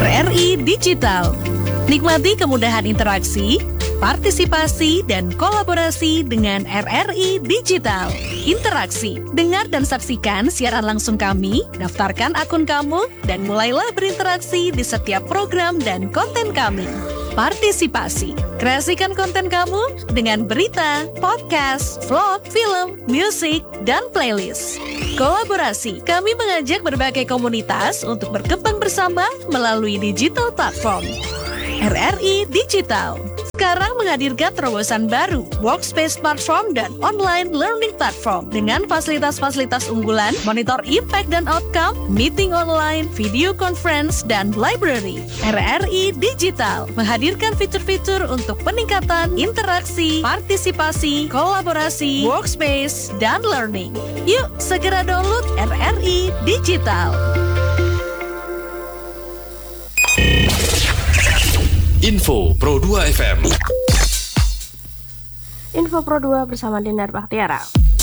RRI Digital. Nikmati kemudahan interaksi, partisipasi, dan kolaborasi dengan RRI Digital. Interaksi, dengar dan saksikan siaran langsung kami, daftarkan akun kamu, dan mulailah berinteraksi di setiap program dan konten kami. Partisipasi, kreasikan konten kamu dengan berita, podcast, vlog, film, musik, dan playlist. Kolaborasi, kami mengajak berbagai komunitas untuk berkembang bersama melalui digital platform. RRI Digital sekarang menghadirkan terobosan baru, workspace platform dan online learning platform dengan fasilitas-fasilitas unggulan, monitor impact dan outcome, meeting online, video conference, dan library. RRI Digital menghadirkan fitur-fitur untuk peningkatan interaksi, partisipasi, kolaborasi, workspace, dan learning. Yuk, segera download RRI Digital. Info Pro 2 FM. Info Pro 2 bersama Dinar Bakhtiara.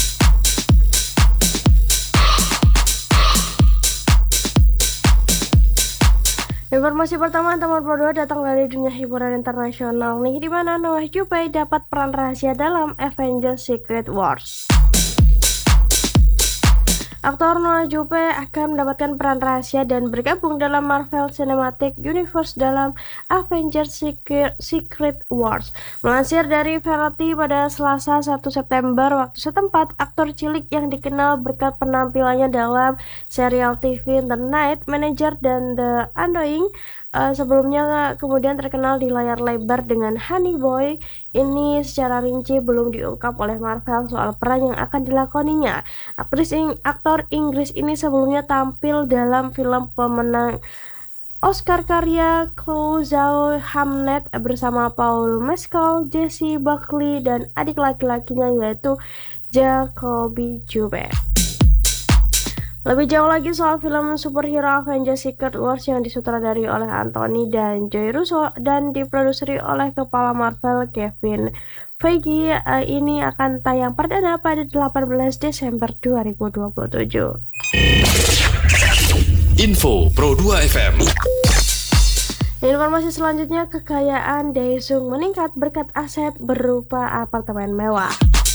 Informasi pertama teman Pro 2 datang dari dunia hiburan internasional nih, di mana Noah Jupe dapat peran rahasia dalam Avengers Secret Wars. Aktor Noah Jupe akan mendapatkan peran rahasia dan bergabung dalam Marvel Cinematic Universe dalam Avengers Secret Wars. Melansir dari Variety pada Selasa 1 September waktu setempat, aktor cilik yang dikenal berkat penampilannya dalam serial TV The Night Manager dan The Undoing, sebelumnya kemudian terkenal di layar lebar dengan Honey Boy. Ini secara rinci belum diungkap oleh Marvel soal peran yang akan dilakoninya. Aktor Inggris ini sebelumnya tampil dalam film pemenang Oscar karya Chloe Zhao Hamnet bersama Paul Mescal, Jessie Buckley, dan adik laki-lakinya yaitu Jacoby Jupe. Lebih jauh lagi soal film superhero Avengers Secret Wars yang disutradari oleh Anthony dan Joy Russo dan diproduseri oleh kepala Marvel Kevin Feige, ini akan tayang perdana pada 18 Desember 2027. Info Pro 2 FM. Informasi selanjutnya, kekayaan Daesung meningkat berkat aset berupa apartemen mewah.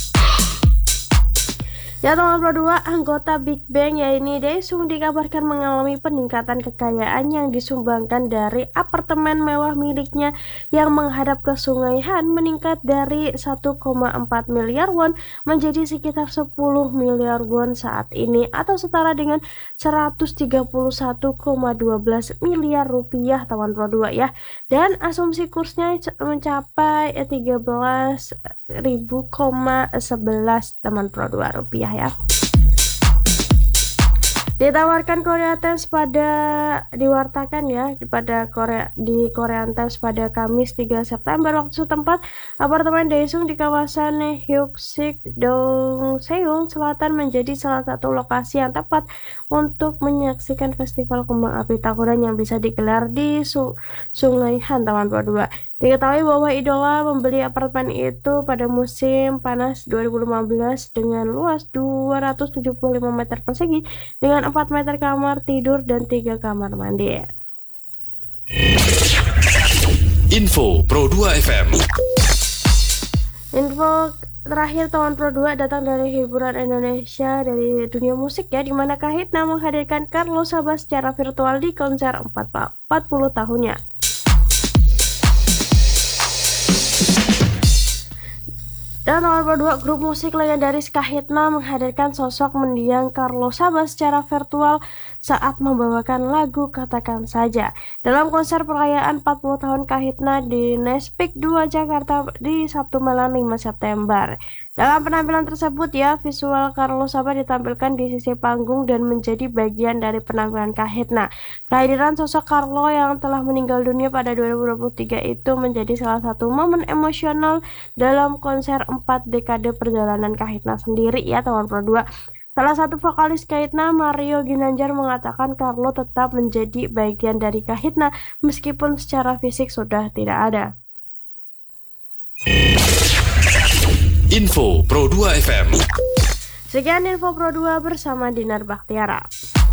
Ya teman Pro 2, anggota Big Bang yaitu Daesung dikabarkan mengalami peningkatan kekayaan yang disumbangkan dari apartemen mewah miliknya yang menghadap ke Sungai Han, meningkat dari 1,4 miliar won menjadi sekitar 10 miliar won saat ini atau setara dengan 131,12 miliar rupiah teman Pro 2 ya. Dan asumsi kursnya mencapai 13.000,11 teman Pro 2 rupiah ya. Ditawarkan Korea Times diwartakan ya di Korea Times pada Kamis 3 September waktu setempat, apartemen Daesung di kawasan Hyuksik-dong, Seoul Selatan menjadi salah satu lokasi yang tepat untuk menyaksikan festival kembang api tahunan yang bisa digelar di Sungai Han teman Pro 2. Diketahui bahwa idola membeli apartemen itu pada musim panas 2015 dengan luas 275 meter persegi dengan 4 meter kamar tidur dan 3 kamar mandi. Info Pro 2 FM. Info terakhir teman Pro 2 datang dari hiburan Indonesia, dari dunia musik ya, di mana Kahitna menghadirkan Carlos Sabaah secara virtual di konser 40 tahunnya. Dan nomor 2, grup musik legendaris Kahitna menghadirkan sosok mendiang Carlos Sabaah secara virtual saat membawakan lagu Katakan Saja dalam konser perayaan 40 tahun Kahitna di Nespik 2 Jakarta di Sabtu malam 5 September. Dalam penampilan tersebut ya, visual Carlos Sabaah ditampilkan di sisi panggung dan menjadi bagian dari penampilan Kahitna. Kehadiran sosok Carlo yang telah meninggal dunia pada 2023 itu menjadi salah satu momen emosional dalam konser 4 dekade perjalanan Kahitna sendiri ya teman Pro 2. Salah satu vokalis Kahitna, Mario Ginanjar, mengatakan Carlo tetap menjadi bagian dari Kahitna meskipun secara fisik sudah tidak ada. Info Pro 2 FM. Sekian Info Pro 2 bersama Dinar Bakhtiara.